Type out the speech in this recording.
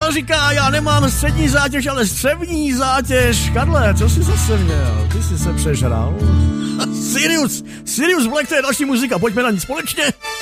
Karel říká, já nemám střední zátěž, ale střevní zátěž. Karle, co jsi zase měl? Ty jsi se přežral. Sirius Black, to je další muzika, pojďme na ní společně.